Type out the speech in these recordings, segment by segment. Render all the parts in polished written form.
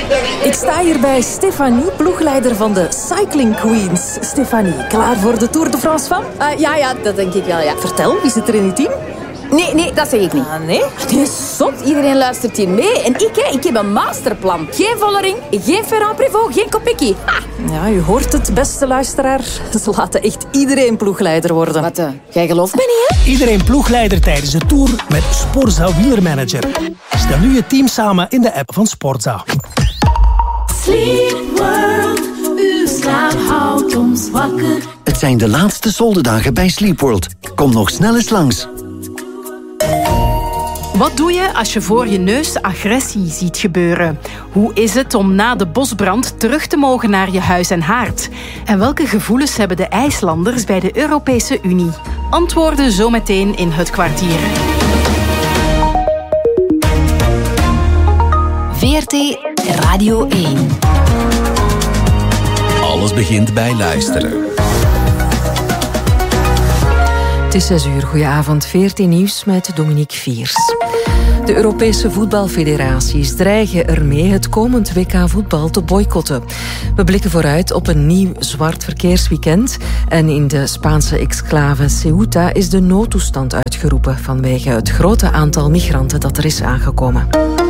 Ik sta hier bij Stefanie, ploegleider van de Cycling Queens. Stefanie, klaar voor de Tour de France van? Ja, dat denk ik wel, ja. Vertel, wie zit er in uw team? Nee, dat zeg ik niet. Nee? Het is zot. Iedereen luistert hier mee. En ik heb een masterplan. Geen Vollering, geen Ferrand Prévot, geen Kopecky. Ja, u hoort het, beste luisteraar. Ze laten echt iedereen ploegleider worden. Wat, jij gelooft me niet, hè? Iedereen ploegleider tijdens de Tour met Sporza Wielermanager. Stel nu je team samen in de app van Sporza. Sleep World, uw slaap houdt ons wakker. Het zijn de laatste soldedagen bij Sleep World. Kom nog snel eens langs. Wat doe je als je voor je neus agressie ziet gebeuren? Hoe is het om na de bosbrand terug te mogen naar je huis en haard? En welke gevoelens hebben de IJslanders bij de Europese Unie? Antwoorden zometeen in Het Kwartier. VRT Radio 1. Alles begint bij luisteren. Het is 6 uur. Goedenavond. VRT Nieuws met Dominique Viers. De Europese voetbalfederaties dreigen ermee het komend WK voetbal te boycotten. We blikken vooruit op een nieuw zwart verkeersweekend. En in de Spaanse exclave Ceuta is de noodtoestand uitgeroepen vanwege het grote aantal migranten dat er is aangekomen.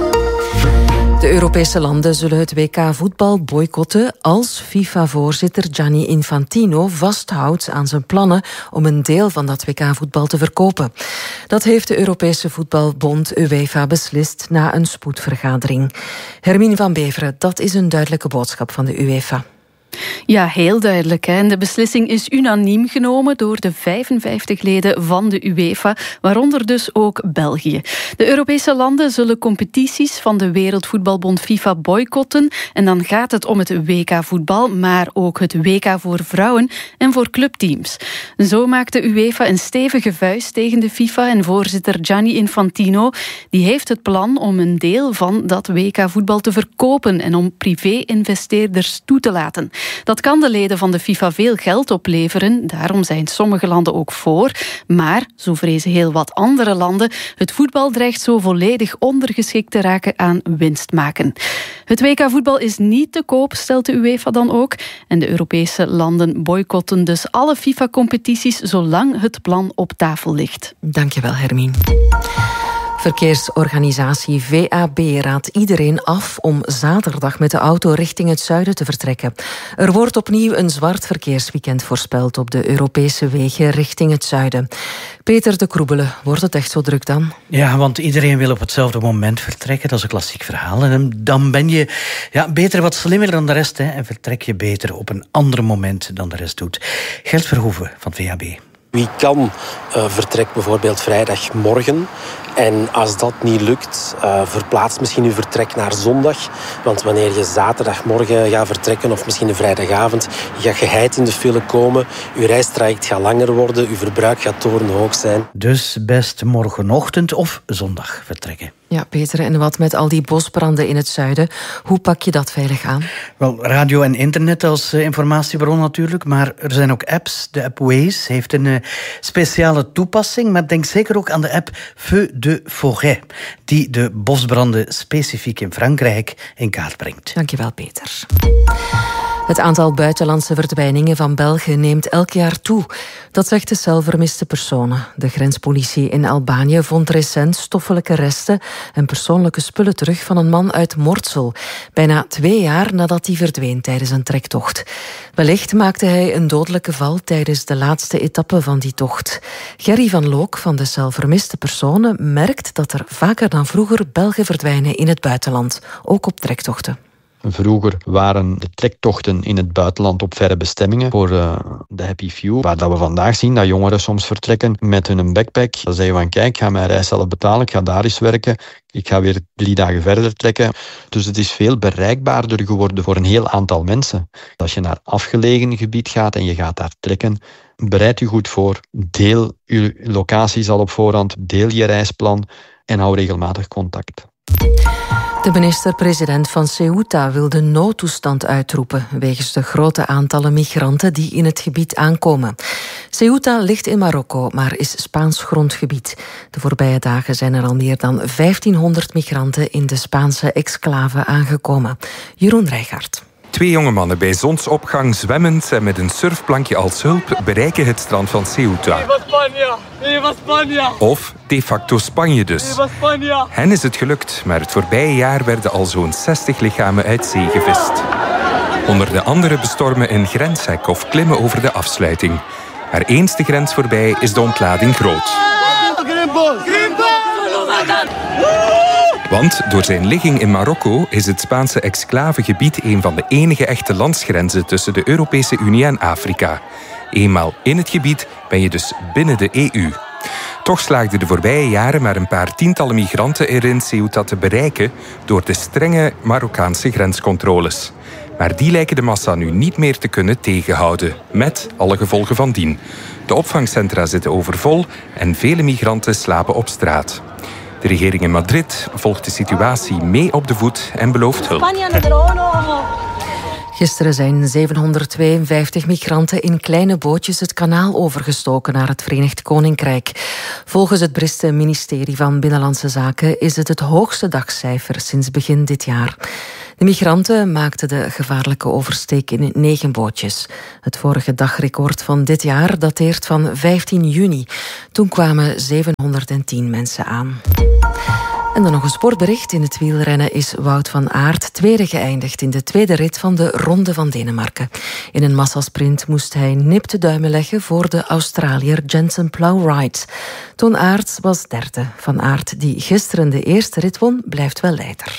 De Europese landen zullen het WK voetbal boycotten als FIFA-voorzitter Gianni Infantino vasthoudt aan zijn plannen om een deel van dat WK voetbal te verkopen. Dat heeft de Europese voetbalbond UEFA beslist na een spoedvergadering. Hermine van Beveren, dat is een duidelijke boodschap van de UEFA. Ja, heel duidelijk. En de beslissing is unaniem genomen door de 55 leden van de UEFA, waaronder dus ook België. De Europese landen zullen competities van de Wereldvoetbalbond FIFA boycotten. En dan gaat het om het WK-voetbal, maar ook het WK voor vrouwen en voor clubteams. Zo maakt de UEFA een stevige vuist tegen de FIFA en voorzitter Gianni Infantino. Die heeft het plan om een deel van dat WK-voetbal te verkopen en om privé-investeerders toe te laten. Dat kan de leden van de FIFA veel geld opleveren, daarom zijn sommige landen ook voor. Maar, zo vrezen heel wat andere landen, het voetbal dreigt zo volledig ondergeschikt te raken aan winst maken. Het WK-voetbal is niet te koop, stelt de UEFA dan ook. En de Europese landen boycotten dus alle FIFA-competities zolang het plan op tafel ligt. Dankjewel, Hermine. Verkeersorganisatie VAB raadt iedereen af om zaterdag met de auto richting het zuiden te vertrekken. Er wordt opnieuw een zwart verkeersweekend voorspeld op de Europese wegen richting het zuiden. Peter de Kroebele, wordt het echt zo druk dan? Ja, want iedereen wil op hetzelfde moment vertrekken. Dat is een klassiek verhaal. En dan ben je beter wat slimmer dan de rest, hè, en vertrek je beter op een ander moment dan de rest doet. Gert Verhoeven van VAB. Wie kan vertrekt bijvoorbeeld vrijdagmorgen. En als dat niet lukt, verplaats misschien uw vertrek naar zondag. Want wanneer je zaterdagmorgen gaat vertrekken, of misschien een vrijdagavond, je gaat geheid in de file komen, uw reistraject gaat langer worden, uw verbruik gaat torenhoog zijn. Dus best morgenochtend of zondag vertrekken. Ja, Peter, en wat met al die bosbranden in het zuiden? Hoe pak je dat veilig aan? Wel, radio en internet als informatiebron natuurlijk, maar er zijn ook apps. De app Waze heeft een speciale toepassing, maar denk zeker ook aan de app Feu de Forêt, die de bosbranden specifiek in Frankrijk in kaart brengt. Dankjewel, Peter. Het aantal buitenlandse verdwijningen van Belgen neemt elk jaar toe. Dat zegt de cel vermiste personen. De grenspolitie in Albanië vond recent stoffelijke resten en persoonlijke spullen terug van een man uit Mortsel. Bijna 2 jaar nadat hij verdween tijdens een trektocht. Wellicht maakte hij een dodelijke val tijdens de laatste etappe van die tocht. Gerry van Look van de cel vermiste personen merkt dat er vaker dan vroeger Belgen verdwijnen in het buitenland, ook op trektochten. Vroeger waren de trektochten in het buitenland op verre bestemmingen voor de happy few. Waar dat we vandaag zien dat jongeren soms vertrekken met hun backpack. Dan zeggen we van kijk, ik ga mijn reis zelf betalen, ik ga daar eens werken. Ik ga weer 3 dagen verder trekken. Dus het is veel bereikbaarder geworden voor een heel aantal mensen. Als je naar afgelegen gebied gaat en je gaat daar trekken, bereid je goed voor. Deel je locaties al op voorhand, deel je reisplan en hou regelmatig contact. De minister-president van Ceuta wil de noodtoestand uitroepen wegens de grote aantallen migranten die in het gebied aankomen. Ceuta ligt in Marokko, maar is Spaans grondgebied. De voorbije dagen zijn er al meer dan 1500 migranten in de Spaanse exclave aangekomen. Jeroen Rijgaard. 2 jonge mannen bij zonsopgang zwemmend en met een surfplankje als hulp bereiken het strand van Ceuta. Of de facto Spanje dus. Hen is het gelukt, maar het voorbije jaar werden al zo'n 60 lichamen uit zee gevist. Honderden anderen bestormen een grenshek of klimmen over de afsluiting. Maar eens de grens voorbij is de ontlading groot. Want door zijn ligging in Marokko is het Spaanse exclavegebied een van de enige echte landsgrenzen tussen de Europese Unie en Afrika. Eenmaal in het gebied ben je dus binnen de EU. Toch slaagden de voorbije jaren maar een paar tientallen migranten erin Ceuta te bereiken door de strenge Marokkaanse grenscontroles. Maar die lijken de massa nu niet meer te kunnen tegenhouden, met alle gevolgen van dien. De opvangcentra zitten overvol en vele migranten slapen op straat. De regering in Madrid volgt de situatie mee op de voet en belooft hulp. Gisteren zijn 752 migranten in kleine bootjes het kanaal overgestoken naar het Verenigd Koninkrijk. Volgens het Britse ministerie van Binnenlandse Zaken is het hoogste dagcijfer sinds begin dit jaar. De migranten maakten de gevaarlijke oversteek in 9 bootjes. Het vorige dagrecord van dit jaar dateert van 15 juni. Toen kwamen 710 mensen aan. En dan nog een sportbericht. In het wielrennen is Wout van Aert tweede geëindigd in de tweede rit van de Ronde van Denemarken. In een massasprint moest hij nipte duimen leggen voor de Australiër Jensen Plowright. Toon Aerts was derde. Van Aert, die gisteren de eerste rit won, blijft wel leider.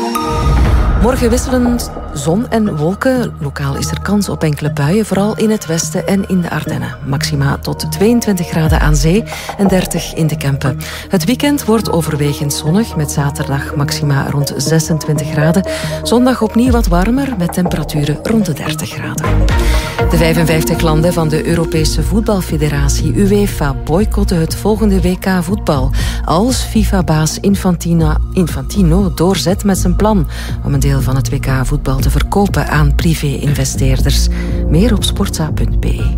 Morgen wisselend zon en wolken. Lokaal is er kans op enkele buien, vooral in het westen en in de Ardennen. Maxima tot 22 graden aan zee en 30 in de Kempen. Het weekend wordt overwegend zonnig, met zaterdag maxima rond 26 graden. Zondag opnieuw wat warmer, met temperaturen rond de 30 graden. De 55 landen van de Europese voetbalfederatie UEFA boycotten het volgende WK voetbal. Als FIFA-baas Infantino doorzet met zijn plan om een deel van het WK voetbal te verkopen aan privé-investeerders. Meer op sportza.be.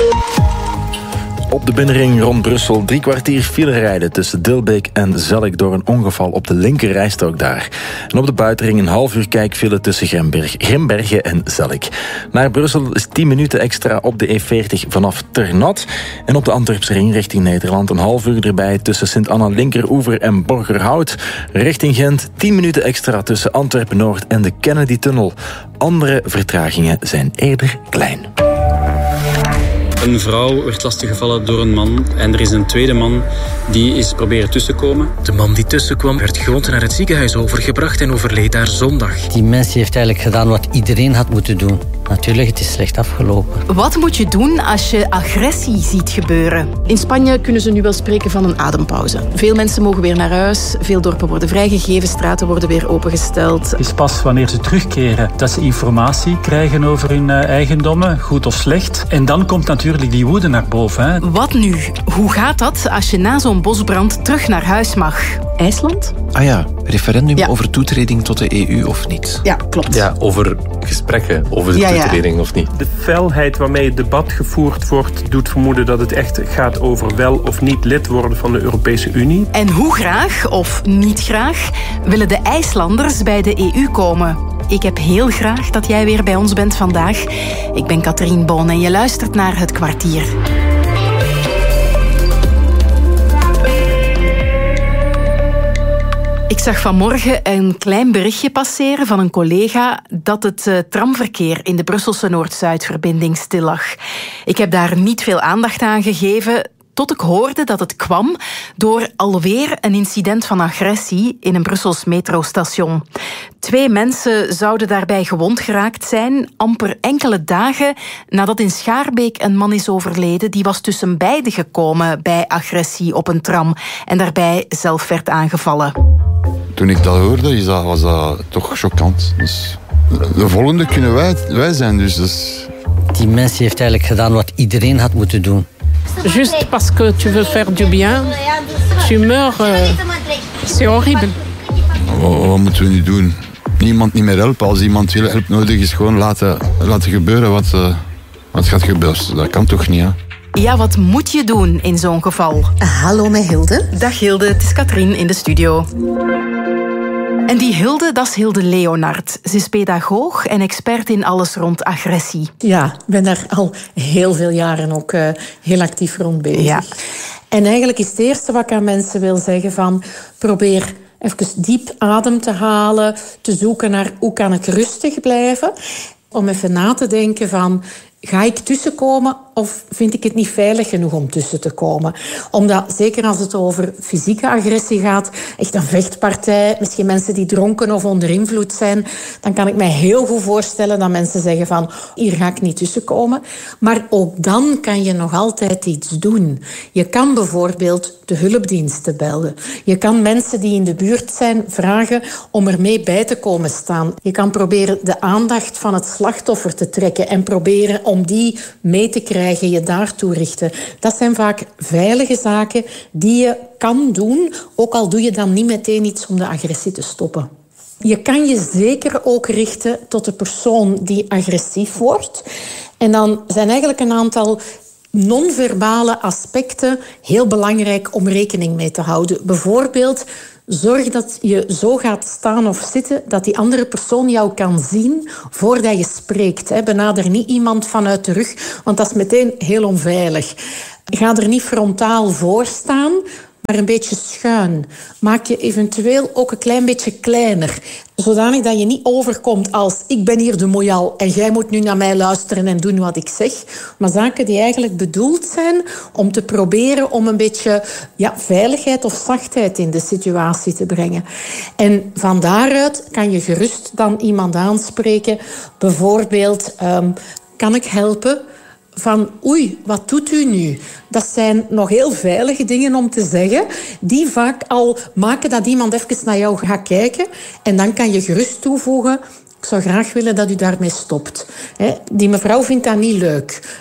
Op de binnenring rond Brussel 3 kwartier file rijden tussen Dilbeek en Zellik door een ongeval op de linker rijstrook daar. En op de buitenring een half uur kijkfile tussen Grimbergen en Zellik. Naar Brussel is 10 minuten extra op de E40 vanaf Ternat. En op de Antwerpse ring richting Nederland een half uur erbij tussen Sint-Anna Linkeroever en Borgerhout. Richting Gent 10 minuten extra tussen Antwerpen-Noord en de Kennedy-tunnel. Andere vertragingen zijn eerder klein. Een vrouw werd lastiggevallen door een man en er is een tweede man die is proberen tussenkomen. De man die tussenkwam werd gewond naar het ziekenhuis overgebracht en overleed daar zondag. Die mens heeft eigenlijk gedaan wat iedereen had moeten doen. Natuurlijk, het is slecht afgelopen. Wat moet je doen als je agressie ziet gebeuren? In Spanje kunnen ze nu wel spreken van een adempauze. Veel mensen mogen weer naar huis, veel dorpen worden vrijgegeven, straten worden weer opengesteld. Het is pas wanneer ze terugkeren dat ze informatie krijgen over hun eigendommen, goed of slecht. En dan komt natuurlijk die woede naar boven. Hè. Wat nu? Hoe gaat dat als je na zo'n bosbrand terug naar huis mag? IJsland? Ah ja, referendum over toetreding tot de EU of niet? Ja, klopt. Ja, over gesprekken over de toetreding of niet. De felheid waarmee het debat gevoerd wordt doet vermoeden dat het echt gaat over wel of niet lid worden van de Europese Unie. En hoe graag, of niet graag, willen de IJslanders bij de EU komen? Ik heb heel graag dat jij weer bij ons bent vandaag. Ik ben Catherine Boon en je luistert naar Het Kwartier. Ik zag vanmorgen een klein berichtje passeren van een collega dat het tramverkeer in de Brusselse Noord-Zuid-verbinding stil lag. Ik heb daar niet veel aandacht aan gegeven, tot ik hoorde dat het kwam door alweer een incident van agressie in een Brussels metrostation. 2 mensen zouden daarbij gewond geraakt zijn, amper enkele dagen nadat in Schaarbeek een man is overleden. Die was tussen beiden gekomen bij agressie op een tram en daarbij zelf werd aangevallen. Toen ik dat hoorde, was dat toch choquant. Dus de volgende kunnen wij zijn. Dus. Die mens heeft eigenlijk gedaan wat iedereen had moeten doen. Juste parce que tu veux faire du bien, tu meurs, c'est horrible. wat moeten we nu doen? Niemand niet meer helpen. Als iemand veel hulp nodig is, gewoon laten gebeuren wat gaat gebeuren. Dat kan toch niet, hè? Ja, wat moet je doen in zo'n geval? Hallo met Hilde. Dag Hilde, het is Katrien in de studio. En die Hilde, dat is Hilde Leonard. Ze is pedagoog en expert in alles rond agressie. Ja, ik ben daar al heel veel jaren ook heel actief rond bezig. Ja. En eigenlijk is het eerste wat ik aan mensen wil zeggen van... probeer even diep adem te halen, te zoeken naar hoe kan ik rustig blijven. Om even na te denken van... ga ik tussenkomen of vind ik het niet veilig genoeg om tussen te komen? Omdat, zeker als het over fysieke agressie gaat, echt een vechtpartij, misschien mensen die dronken of onder invloed zijn, dan kan ik mij heel goed voorstellen dat mensen zeggen van, hier ga ik niet tussenkomen. Maar ook dan kan je nog altijd iets doen. Je kan bijvoorbeeld de hulpdiensten bellen. Je kan mensen die in de buurt zijn vragen om ermee bij te komen staan. Je kan proberen de aandacht van het slachtoffer te trekken en proberen om die mee te krijgen, je daartoe richten. Dat zijn vaak veilige zaken die je kan doen, ook al doe je dan niet meteen iets om de agressie te stoppen. Je kan je zeker ook richten tot de persoon die agressief wordt. En dan zijn eigenlijk een aantal non-verbale aspecten heel belangrijk om rekening mee te houden. Bijvoorbeeld, zorg dat je zo gaat staan of zitten dat die andere persoon jou kan zien voordat je spreekt. Benader niet iemand vanuit de rug, want dat is meteen heel onveilig. Ga er niet frontaal voor staan, maar een beetje schuin. Maak je eventueel ook een klein beetje kleiner. Zodanig dat je niet overkomt als ik ben hier de moeial en jij moet nu naar mij luisteren en doen wat ik zeg. Maar zaken die eigenlijk bedoeld zijn om te proberen om een beetje veiligheid of zachtheid in de situatie te brengen. En van daaruit kan je gerust dan iemand aanspreken. Bijvoorbeeld, kan ik helpen? Van oei, wat doet u nu? Dat zijn nog heel veilige dingen om te zeggen, die vaak al maken dat iemand even naar jou gaat kijken. En dan kan je gerust toevoegen, ik zou graag willen dat u daarmee stopt. Die mevrouw vindt dat niet leuk.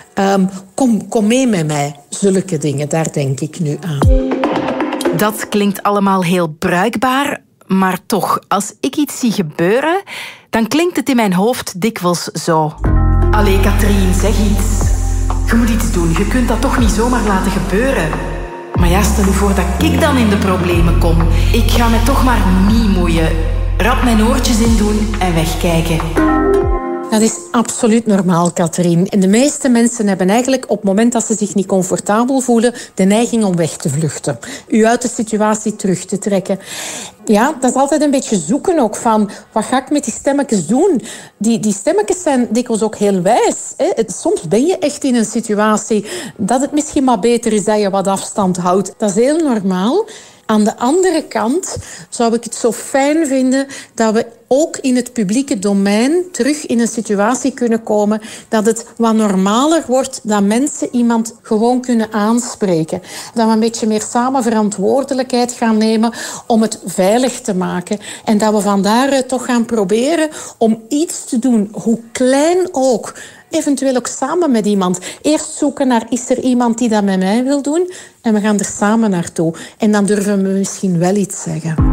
Kom mee met mij. Zulke dingen, daar denk ik nu aan. Dat klinkt allemaal heel bruikbaar, maar toch, als ik iets zie gebeuren, dan klinkt het in mijn hoofd dikwijls zo. Allee, Katrien, zeg iets. Je moet iets doen, je kunt dat toch niet zomaar laten gebeuren. Maar ja, stel je voor dat ik dan in de problemen kom. Ik ga me toch maar niet moeien. Rap mijn oortjes in doen en wegkijken. Dat is absoluut normaal, Katrien. En de meeste mensen hebben eigenlijk op het moment dat ze zich niet comfortabel voelen de neiging om weg te vluchten. U uit de situatie terug te trekken. Ja, dat is altijd een beetje zoeken ook van, wat ga ik met die stemmetjes doen? Die stemmetjes zijn dikwijls ook heel wijs. Soms ben je echt in een situatie dat het misschien maar beter is dat je wat afstand houdt. Dat is heel normaal. Aan de andere kant zou ik het zo fijn vinden dat we ook in het publieke domein terug in een situatie kunnen komen dat het wat normaler wordt dat mensen iemand gewoon kunnen aanspreken. Dat we een beetje meer samen verantwoordelijkheid gaan nemen om het veilig te maken. En dat we van daaruit toch gaan proberen om iets te doen, hoe klein ook. Eventueel ook samen met iemand. Eerst zoeken naar, is er iemand die dat met mij wil doen? En we gaan er samen naartoe. En dan durven we misschien wel iets zeggen.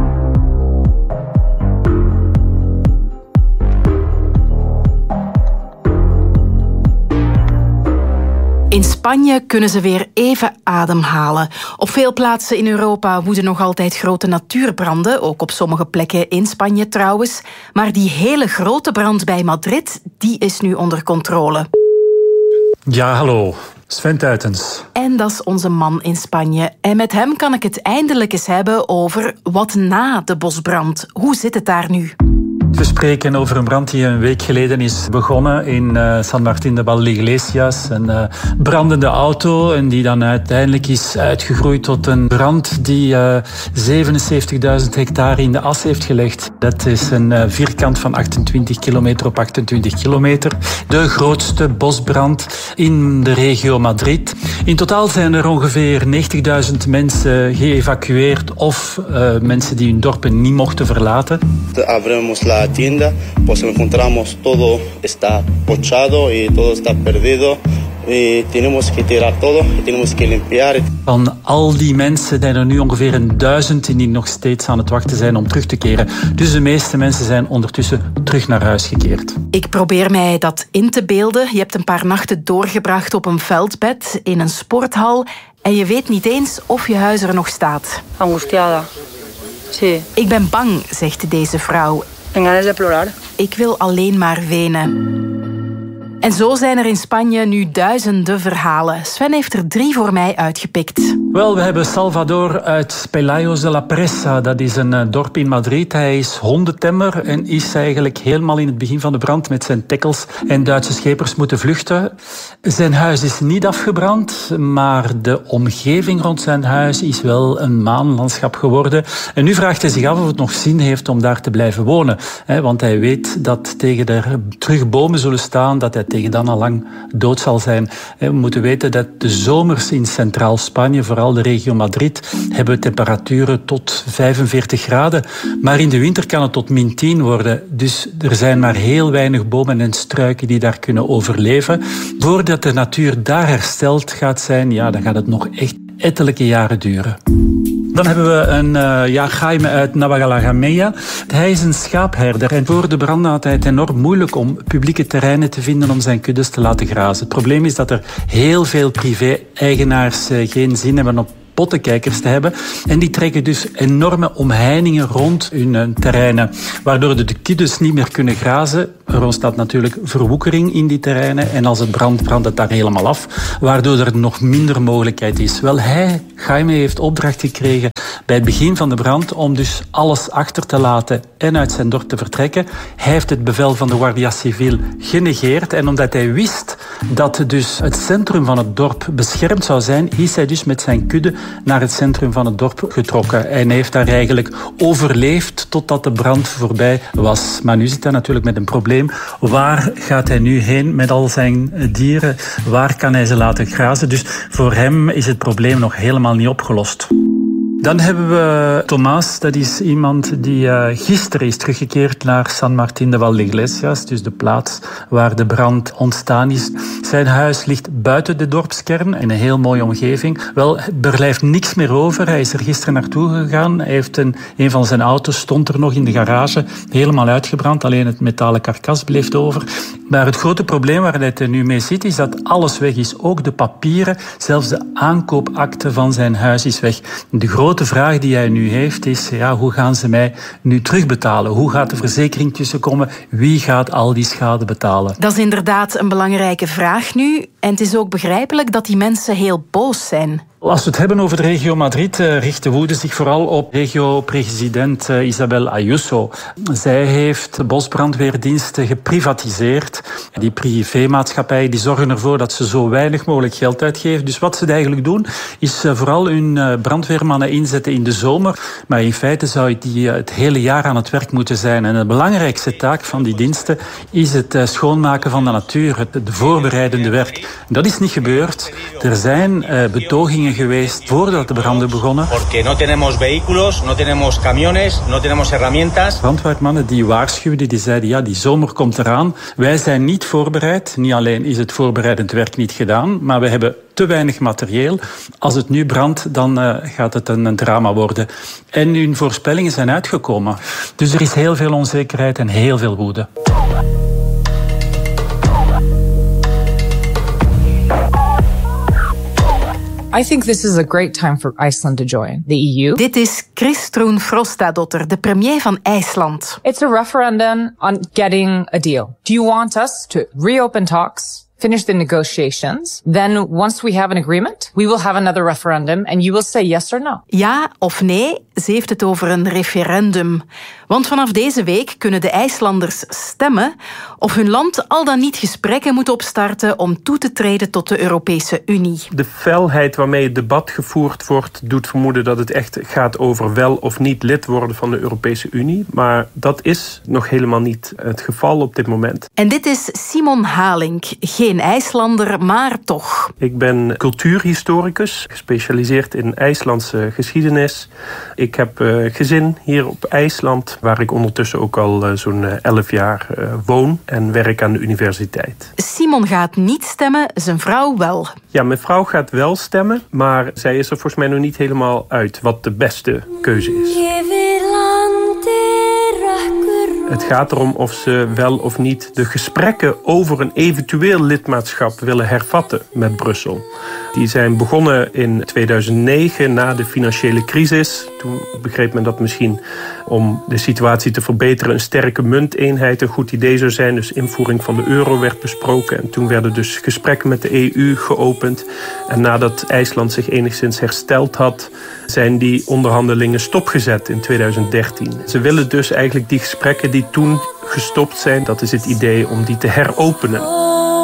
In Spanje kunnen ze weer even ademhalen. Op veel plaatsen in Europa woeden nog altijd grote natuurbranden, ook op sommige plekken in Spanje trouwens. Maar die hele grote brand bij Madrid, die is nu onder controle. Ja, hallo. Sven Tuytens. En dat is onze man in Spanje. En met hem kan ik het eindelijk eens hebben over wat na de bosbrand. Hoe zit het daar nu? We spreken over een brand die een week geleden is begonnen in San Martín de Valdeiglesias. Een brandende auto en die dan uiteindelijk is uitgegroeid tot een brand die 77.000 hectare in de as heeft gelegd. Dat is een vierkant van 28 kilometer op 28 kilometer. De grootste bosbrand in de regio Madrid. In totaal zijn er ongeveer 90.000 mensen geëvacueerd of mensen die hun dorpen niet mochten verlaten. Abrimos la tienda, pues encontramos todo está ponchado y todo está perdido. tenemos que tirar todo, tenemos que limpiar. Van al die mensen zijn er nu ongeveer 1000 die nog steeds aan het wachten zijn om terug te keren. Dus de meeste mensen zijn ondertussen terug naar huis gekeerd. Ik probeer mij dat in te beelden. Je hebt een paar nachten doorgebracht op een veldbed in een sporthal en je weet niet eens of je huis er nog staat. Angustiada. Sí. Ik ben bang, zegt deze vrouw. En ganas de plorar. Ik wil alleen maar wenen. En zo zijn er in Spanje nu duizenden verhalen. Sven heeft er 3 voor mij uitgepikt. Wel, we hebben Salvador uit Pelayos de la Presa. Dat is een dorp in Madrid. Hij is hondentemmer en is eigenlijk helemaal in het begin van de brand met zijn tackles en Duitse schepers moeten vluchten. Zijn huis is niet afgebrand, maar de omgeving rond zijn huis is wel een maanlandschap geworden. En nu vraagt hij zich af of het nog zin heeft om daar te blijven wonen. Want hij weet dat tegen er terug bomen zullen staan, dat hij tegen dan al lang dood zal zijn. We moeten weten dat de zomers in Centraal Spanje, vooral de regio Madrid, hebben temperaturen tot 45 graden. Maar in de winter kan het tot -10 worden. Dus er zijn maar heel weinig bomen en struiken die daar kunnen overleven. Voordat de natuur daar hersteld gaat zijn, dan gaat het nog echt ettelijke jaren duren. Dan hebben we een Jaime uit Navagalagamea. Hij is een schaapherder en voor de branden had hij het enorm moeilijk om publieke terreinen te vinden om zijn kuddes te laten grazen. Het probleem is dat er heel veel privé-eigenaars geen zin hebben op pottenkijkers te hebben. En die trekken dus enorme omheiningen rond hun terreinen, waardoor de kuddes niet meer kunnen grazen. Er ontstaat natuurlijk verwoekering in die terreinen en als het brandt het daar helemaal af, waardoor er nog minder mogelijkheid is. Wel, Jaime heeft opdracht gekregen bij het begin van de brand om dus alles achter te laten en uit zijn dorp te vertrekken. Hij heeft het bevel van de Guardia Civil genegeerd en omdat hij wist dat dus het centrum van het dorp beschermd zou zijn, is hij dus met zijn kudde naar het centrum van het dorp getrokken. En hij heeft daar eigenlijk overleefd totdat de brand voorbij was. Maar nu zit hij natuurlijk met een probleem. Waar gaat hij nu heen met al zijn dieren? Waar kan hij ze laten grazen? Dus voor hem is het probleem nog helemaal niet opgelost. Dan hebben we Tomás, dat is iemand die gisteren is teruggekeerd naar San Martín de Valdeiglesias, dus de plaats waar de brand ontstaan is. Zijn huis ligt buiten de dorpskern in een heel mooie omgeving. Wel, er blijft niks meer over. Hij is er gisteren naartoe gegaan. Hij heeft een van zijn auto's stond er nog in de garage, helemaal uitgebrand. Alleen het metalen karkas bleef over. Maar het grote probleem waar hij nu mee zit, is dat alles weg is. Ook de papieren, zelfs de aankoopakte van zijn huis is weg. De grote vraag die hij nu heeft is, hoe gaan ze mij nu terugbetalen? Hoe gaat de verzekering tussenkomen? Wie gaat al die schade betalen? Dat is inderdaad een belangrijke vraag nu. En het is ook begrijpelijk dat die mensen heel boos zijn. Als we het hebben over de regio Madrid, richt de woede zich vooral op regio-president Isabel Ayuso. Zij heeft de bosbrandweerdiensten geprivatiseerd. Die privémaatschappijen die zorgen ervoor dat ze zo weinig mogelijk geld uitgeven. Dus wat ze eigenlijk doen, is vooral hun brandweermannen inzetten in de zomer. Maar in feite zou die het hele jaar aan het werk moeten zijn. En de belangrijkste taak van die diensten is het schoonmaken van de natuur, het voorbereidende werk. Dat is niet gebeurd. Er zijn betogingen geweest voordat de branden begonnen. Porque no tenemos vehículos, no tenemos camiones, no tenemos herramientas. Brandweermannen die waarschuwden, die zeiden, die zomer komt eraan. Wij zijn niet voorbereid. Niet alleen is het voorbereidend werk niet gedaan, maar we hebben te weinig materieel. Als het nu brandt, dan gaat het een drama worden. En hun voorspellingen zijn uitgekomen. Dus er is heel veel onzekerheid en heel veel woede. I think this is a great time for Iceland to join the EU. Dit is Kristrún Frostadóttir, de premier van IJsland. It's a referendum on getting a deal. Do you want us to reopen talks? Finish the negotiations. Then once we have an agreement, we will have another referendum and you will say yes or no. Ja of nee, ze heeft het over een referendum. Want vanaf deze week kunnen de IJslanders stemmen of hun land al dan niet gesprekken moet opstarten om toe te treden tot de Europese Unie. De felheid waarmee het debat gevoerd wordt, doet vermoeden dat het echt gaat over wel of niet lid worden van de Europese Unie. Maar dat is nog helemaal niet het geval op dit moment. En dit is Simon Halink, geen geen IJslander, maar toch. Ik ben cultuurhistoricus, gespecialiseerd in IJslandse geschiedenis. Ik heb gezin hier op IJsland, waar ik ondertussen ook al zo'n 11 jaar woon en werk aan de universiteit. Simon gaat niet stemmen, zijn vrouw wel. Ja, mijn vrouw gaat wel stemmen, maar zij is er volgens mij nog niet helemaal uit wat de beste keuze is. Het gaat erom of ze wel of niet de gesprekken over een eventueel lidmaatschap willen hervatten met Brussel. Die zijn begonnen in 2009 na de financiële crisis. Toen begreep men dat misschien om de situatie te verbeteren een sterke munteenheid een goed idee zou zijn. Dus invoering van de euro werd besproken. En toen werden dus gesprekken met de EU geopend. En nadat IJsland zich enigszins hersteld had, zijn die onderhandelingen stopgezet in 2013. Ze willen dus eigenlijk die gesprekken die toen gestopt zijn, dat is het idee om die te heropenen.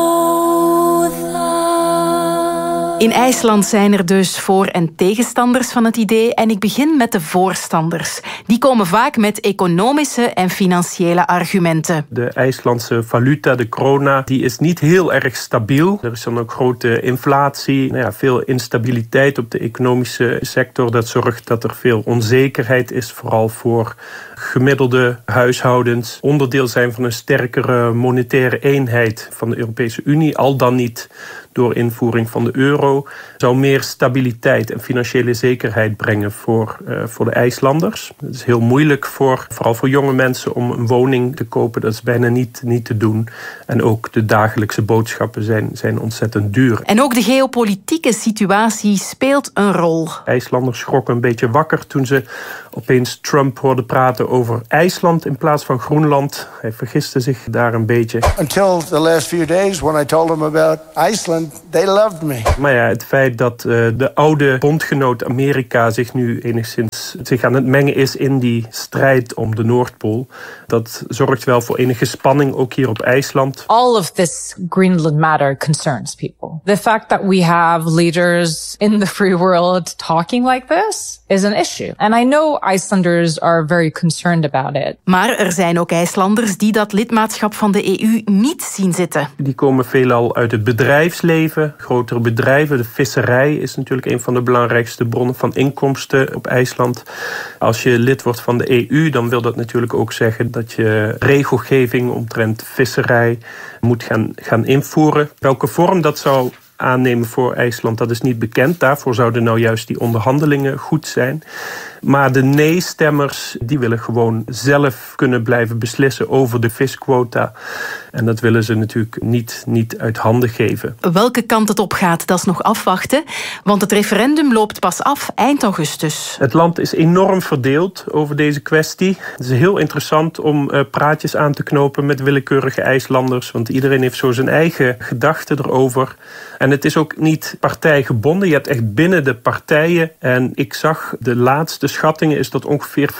In IJsland zijn er dus voor- en tegenstanders van het idee en ik begin met de voorstanders. Die komen vaak met economische en financiële argumenten. De IJslandse valuta, de krona, die is niet heel erg stabiel. Er is dan ook grote inflatie, veel instabiliteit op de economische sector. Dat zorgt dat er veel onzekerheid is, vooral voor gemiddelde huishoudens. Onderdeel zijn van een sterkere monetaire eenheid van de Europese Unie, al dan niet door invoering van de euro, zou meer stabiliteit en financiële zekerheid brengen voor de IJslanders. Het is heel moeilijk, vooral voor jonge mensen, om een woning te kopen. Dat is bijna niet te doen. En ook de dagelijkse boodschappen zijn ontzettend duur. En ook de geopolitieke situatie speelt een rol. IJslanders schrokken een beetje wakker toen ze opeens Trump hoorden praten over IJsland in plaats van Groenland. Hij vergiste zich daar een beetje. Until the last few days when I told them about Iceland, they loved me. Maar ja, het feit dat de oude bondgenoot Amerika zich nu enigszins aan het mengen is in die strijd om de Noordpool, dat zorgt wel voor enige spanning ook hier op IJsland. All of this Greenland matter concerns people. The fact that we have leaders in the free world talking like this is an issue. And I know Icelanders are very concerned about it. Maar er zijn ook IJslanders die dat lidmaatschap van de EU niet zien zitten. Die komen veelal uit het bedrijfsleven, grotere bedrijven. De visserij is natuurlijk een van de belangrijkste bronnen van inkomsten op IJsland. Als je lid wordt van de EU, dan wil dat natuurlijk ook zeggen dat je regelgeving omtrent visserij moet gaan invoeren. Welke vorm dat zou aannemen voor IJsland, dat is niet bekend. Daarvoor zouden nou juist die onderhandelingen goed zijn. Maar de nee-stemmers, die willen gewoon zelf kunnen blijven beslissen over de visquota. En dat willen ze natuurlijk niet uit handen geven. Welke kant het op gaat, dat is nog afwachten. Want het referendum loopt pas af eind augustus. Het land is enorm verdeeld over deze kwestie. Het is heel interessant om praatjes aan te knopen met willekeurige IJslanders. Want iedereen heeft zo zijn eigen gedachten erover. En het is ook niet partijgebonden. Je hebt echt binnen de partijen. En ik zag de laatste schattingen is dat ongeveer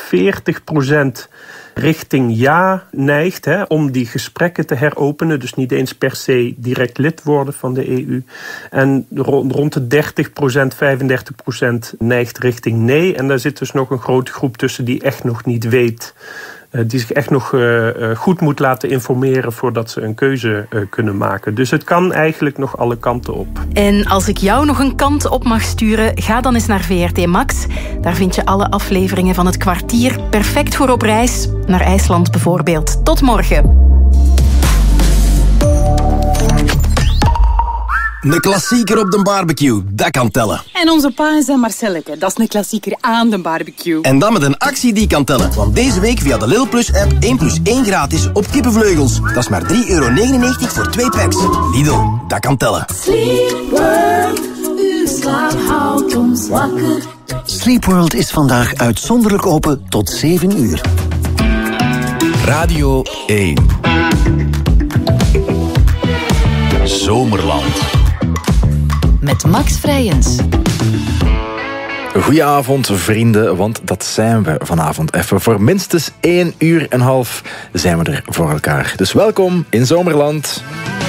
40% richting ja neigt om die gesprekken te heropenen. Dus niet eens per se direct lid worden van de EU. En rond de 30%, 35% neigt richting nee. En daar zit dus nog een grote groep tussen die echt nog niet weet, die zich echt nog goed moet laten informeren voordat ze een keuze kunnen maken. Dus het kan eigenlijk nog alle kanten op. En als ik jou nog een kant op mag sturen, ga dan eens naar VRT Max. Daar vind je alle afleveringen van Het Kwartier. Perfect voor op reis, naar IJsland bijvoorbeeld. Tot morgen. Een klassieker op de barbecue, dat kan tellen. En onze pa en zijn Marcelleke, dat is een klassieker aan de barbecue. En dan met een actie die kan tellen. Want deze week via de Lidl Plus app 1 + 1 gratis op kippenvleugels. Dat is maar €3,99 voor 2 packs. Lidl, dat kan tellen. Sleepworld, uw slaap houdt ons wakker. Sleepworld is vandaag uitzonderlijk open tot 7 uur. Radio 1. Zomerland. Met Max Vrijens. Goedenavond, vrienden, want dat zijn we vanavond even. Voor minstens 1,5 uur zijn we er voor elkaar. Dus welkom in Zomerland.